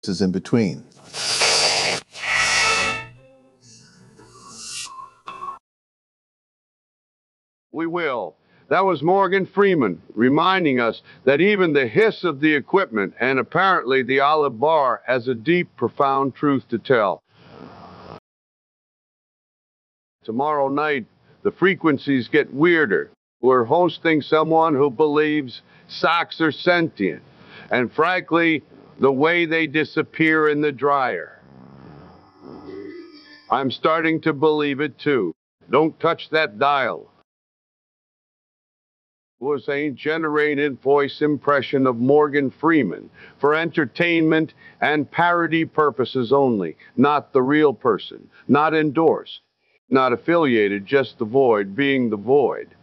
is in between. We will. That was Morgan Freeman reminding us that even the hiss of the equipment and apparently the olive bar has a deep, profound truth to tell. Tomorrow night, the frequencies get weirder. We're hosting someone who believes socks are sentient, and frankly, the way they disappear in the dryer. I'm starting to believe it too. Don't touch that dial. Was a generated voice impression of Morgan Freeman for entertainment and parody purposes only, not the real person, not endorsed, not affiliated, just the void being the void.